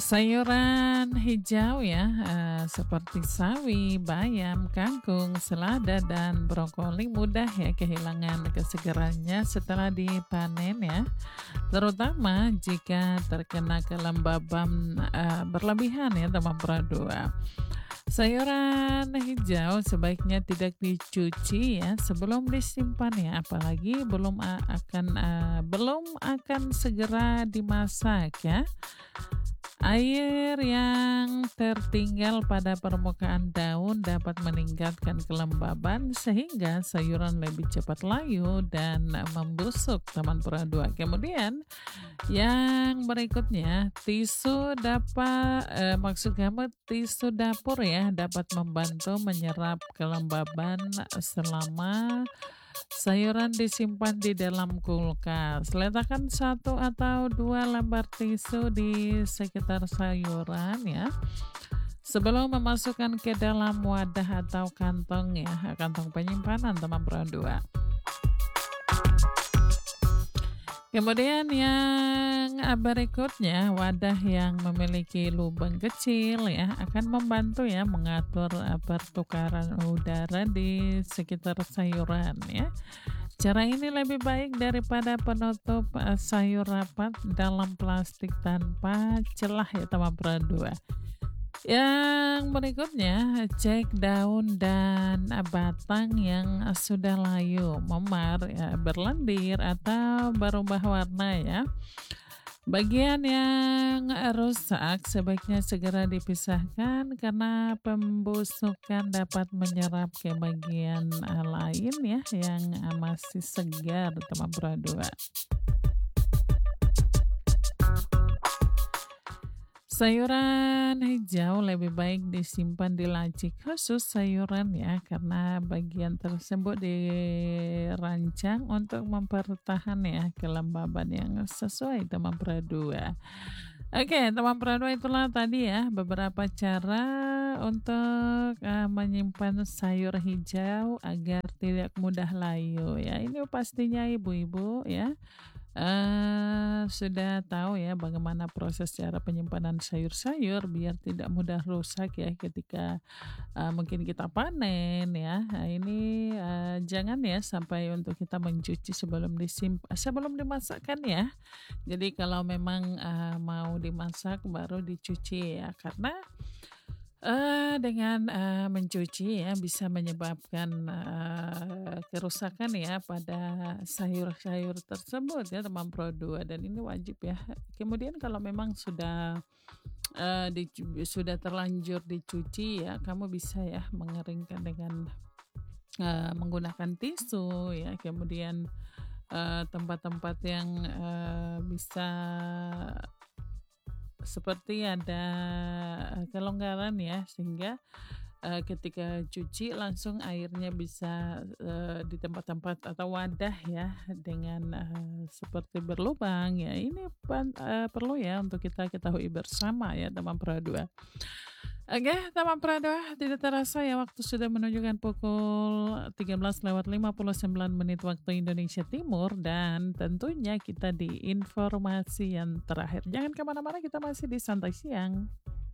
Sayuran hijau ya, seperti sawi, bayam, kangkung, selada, dan brokoli mudah ya kehilangan kesegarannya setelah dipanen ya, terutama jika terkena kelembaban berlebihan ya teman peraduan. Sayuran hijau sebaiknya tidak dicuci ya sebelum disimpan ya, apalagi belum akan segera dimasak ya. Air yang tertinggal pada permukaan daun dapat meningkatkan kelembaban sehingga sayuran lebih cepat layu dan membusuk teman peraduan. Kemudian yang berikutnya maksud kamu tisu dapur ya dapat membantu menyerap kelembaban selama sayuran disimpan di dalam kulkas. Letakkan satu atau dua lembar tisu di sekitar sayuran ya. Sebelum memasukkan ke dalam wadah atau kantong ya, kantong penyimpanan teman peraduan. Kemudian yang berikutnya, wadah yang memiliki lubang kecil ya akan membantu ya mengatur pertukaran udara di sekitar sayuran ya. Cara ini lebih baik daripada penutup sayur rapat dalam plastik tanpa celah ya teman peraduan. Yang berikutnya, cek daun dan batang yang sudah layu, memar, ya, berlendir, atau berubah warna ya. Bagian yang rusak sebaiknya segera dipisahkan karena pembusukan dapat menyerap ke bagian lain ya yang masih segar teman peraduan. Sayuran hijau lebih baik disimpan di laci khusus sayuran ya karena bagian tersebut dirancang untuk mempertahan ya kelembaban yang sesuai teman peraduan. Oke, teman peraduan itulah tadi ya beberapa cara untuk menyimpan sayur hijau agar tidak mudah layu ya. Ini pastinya ibu-ibu ya sudah tahu ya bagaimana proses cara penyimpanan sayur-sayur biar tidak mudah rusak ya ketika mungkin kita panen ya. Nah, ini jangan ya sampai untuk kita mencuci sebelum dimasakkan ya. Jadi kalau memang mau dimasak baru dicuci ya karena dengan mencuci ya bisa menyebabkan kerusakan ya pada sayur-sayur tersebut ya teman peraduan dan ini wajib ya. Kemudian kalau memang sudah terlanjur dicuci ya, kamu bisa ya mengeringkan dengan menggunakan tisu ya. Kemudian tempat-tempat yang bisa seperti ada kelonggaran ya sehingga ketika cuci langsung airnya bisa di tempat-tempat atau wadah ya dengan seperti berlubang ya ini perlu ya untuk kita ketahui bersama ya teman peraduan. Oke, teman peraduan, tidak terasa ya waktu sudah menunjukkan pukul 13:59 waktu Indonesia Timur dan tentunya kita di informasi yang terakhir. Jangan kemana-mana, kita masih di Santai Siang.